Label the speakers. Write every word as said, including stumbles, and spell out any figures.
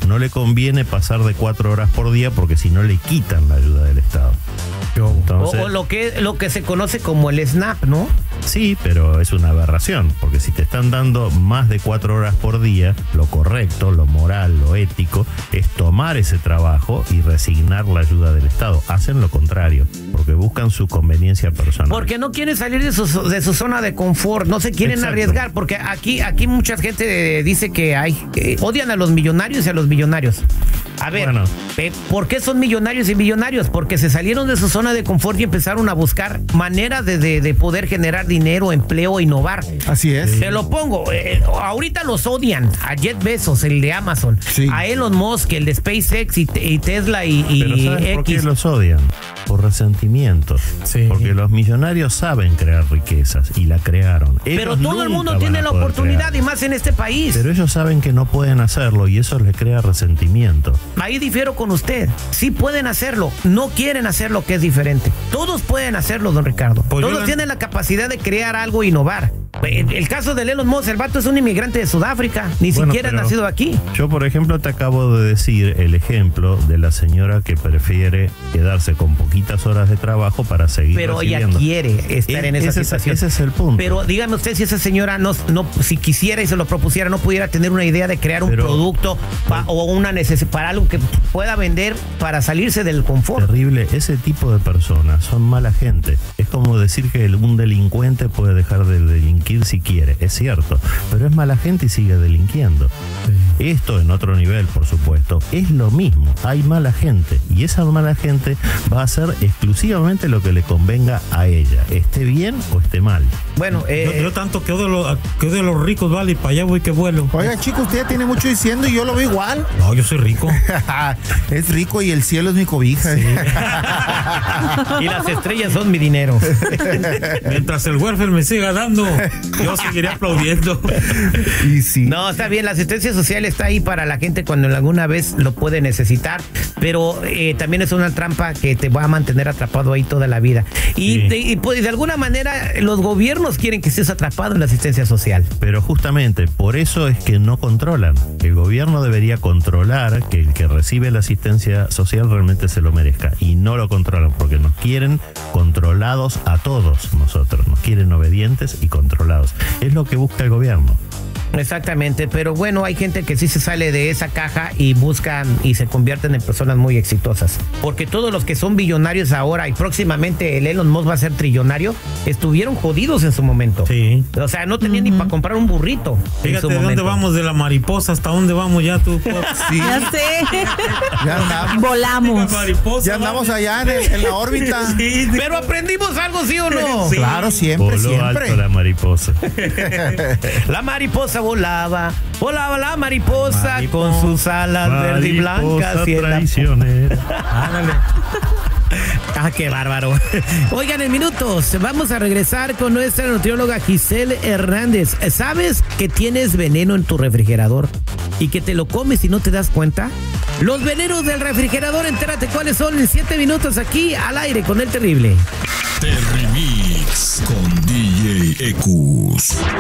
Speaker 1: no le conviene pasar de cuatro horas por día porque si no le quitan la ayuda del Estado.
Speaker 2: Entonces, o, o lo que lo que se conoce como el SNAP, ¿no?
Speaker 1: Sí, pero es una aberración, porque si te están dando más de cuatro horas por día, lo correcto, lo moral, lo ético, es tomar ese trabajo y resignar la ayuda del Estado. Hacen lo contrario, porque buscan su conveniencia personal.
Speaker 2: Porque no quieren salir de su, de su zona de confort, no se quieren Exacto. arriesgar, porque aquí, aquí mucha gente dice que hay, que odian a los millonarios y a los millonarios. A ver, bueno. eh, ¿por qué son millonarios y millonarios? Porque se salieron de su zona de confort y empezaron a buscar maneras de, de, de poder generar dinero, empleo, innovar.
Speaker 3: Así es.
Speaker 2: Te lo pongo, eh, ahorita los odian, a Jeff Bezos, el de Amazon, sí. a Elon Musk, el de SpaceX y, y Tesla y, y
Speaker 1: Pero ¿sabes
Speaker 2: X.
Speaker 1: por qué los odian? Por resentimiento. Sí. Porque los millonarios saben crear riquezas y la crearon. Ellos
Speaker 2: Pero todo el mundo tiene la oportunidad crear. y más en este país.
Speaker 1: Pero ellos saben que no pueden hacerlo y eso les crea resentimiento.
Speaker 2: Ahí difiero con usted. Sí pueden hacerlo, no quieren hacerlo, que es diferente. Todos pueden hacerlo, don Ricardo. Pues Todos tienen la capacidad de crear algo e innovar. El, el caso de Elon Musk, el vato es un inmigrante de Sudáfrica, ni bueno, siquiera ha nacido aquí.
Speaker 1: Yo, por ejemplo, te acabo de decir el ejemplo de la señora que prefiere quedarse con poquitas horas de trabajo para seguir
Speaker 2: Pero
Speaker 1: recibiendo.
Speaker 2: ella quiere estar
Speaker 1: es,
Speaker 2: en esa
Speaker 1: ese
Speaker 2: situación.
Speaker 1: Es, ese es el punto.
Speaker 2: Pero dígame usted si esa señora, no, no, si quisiera y se lo propusiera, no pudiera tener una idea de crear un Pero, producto pa, o una necesidad para algo que pueda vender para salirse del confort.
Speaker 1: Terrible. Ese tipo de personas son mala gente. Es como decir que un delincuente puede dejar de delinquir si quiere, es cierto, pero es mala gente y sigue delinquiendo. Sí. Esto en otro nivel, por supuesto, es lo mismo. Hay mala gente y esa mala gente va a hacer exclusivamente lo que le convenga a ella, esté bien o esté mal.
Speaker 4: Bueno, eh, yo, yo tanto que odio, lo, que odio a los ricos, vale, y para allá voy que vuelo.
Speaker 3: Oiga, chico, usted ya tiene mucho diciendo y yo lo veo igual.
Speaker 4: No, yo soy rico.
Speaker 3: Es rico y el cielo es mi cobija. Sí.
Speaker 2: Y las estrellas son mi dinero.
Speaker 4: Mientras el welfare me siga dando, yo seguiré aplaudiendo.
Speaker 3: Y sí.
Speaker 2: No, está bien, la asistencia social está ahí para la gente cuando alguna vez lo puede necesitar, pero eh, también es una trampa que te va a mantener atrapado ahí toda la vida. Y, sí. de, y pues de alguna manera los gobiernos quieren que estés atrapado en la asistencia social.
Speaker 1: Pero justamente por eso es que no controlan. El gobierno debería controlar que el que recibe la asistencia social realmente se lo merezca y no lo controlan porque nos quieren controlados a todos nosotros, nos quieren obedientes y controlados. Es lo que busca el gobierno.
Speaker 2: Exactamente, pero bueno, hay gente que sí se sale de esa caja y buscan y se convierten en personas muy exitosas. Porque todos los que son billonarios ahora y próximamente el Elon Musk va a ser trillonario, estuvieron jodidos en su momento.
Speaker 4: Sí.
Speaker 2: O sea, no tenían uh-huh. ni para comprar un burrito.
Speaker 4: Fíjate, ¿de dónde vamos de la mariposa? ¿Hasta dónde vamos ya tú?
Speaker 5: Sí. Ya sé.
Speaker 3: Ya andamos.
Speaker 5: Volamos.
Speaker 4: Mariposa,
Speaker 3: ya andamos vale. allá en, el, en la órbita.
Speaker 2: Sí, sí. Pero aprendimos algo, ¿sí o no?
Speaker 3: Sí. Claro, siempre,
Speaker 1: Voló
Speaker 3: siempre.
Speaker 1: Alto la mariposa.
Speaker 2: La mariposa volaba, volaba la mariposa, mariposa con sus alas verdes y blancas. Y
Speaker 1: traicionera.
Speaker 2: Ándale. Ah, qué bárbaro. Oigan, en minutos vamos a regresar con nuestra nutrióloga Giselle Hernández. ¿Sabes que tienes veneno en tu refrigerador y que te lo comes y no te das cuenta? Los venenos del refrigerador, entérate cuáles son en siete minutos aquí al aire con El Terrible.
Speaker 6: Terrimix con D J Ecus.